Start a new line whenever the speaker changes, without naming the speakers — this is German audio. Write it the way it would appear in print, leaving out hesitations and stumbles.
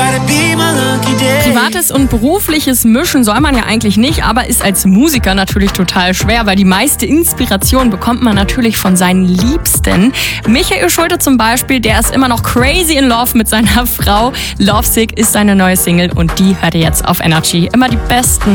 Privates und berufliches mischen soll man ja eigentlich nicht, aber ist als Musiker natürlich total schwer, weil die meiste Inspiration bekommt man natürlich von seinen Liebsten. Michael Schulte zum Beispiel, der ist immer noch crazy in love mit seiner Frau. Lovesick ist seine neue Single und die hört ihr jetzt auf Energy. Immer die besten